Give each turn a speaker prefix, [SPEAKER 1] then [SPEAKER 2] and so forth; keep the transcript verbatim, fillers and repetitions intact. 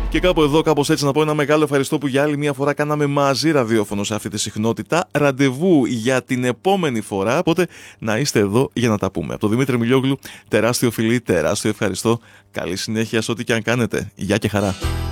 [SPEAKER 1] Και κάπου εδώ, κάπως έτσι, να πω ένα μεγάλο ευχαριστώ που για άλλη μια φορά κάναμε μαζί ραδιόφωνο σε αυτή τη συχνότητα. Ραντεβού για την επόμενη φορά. Οπότε να είστε εδώ για να τα πούμε. Από τον Δημήτρη Μιλιόγλου, τεράστιο φιλί, τεράστιο ευχαριστώ. Καλή συνέχεια σε ό,τι και αν κάνετε. Γεια και χαρά.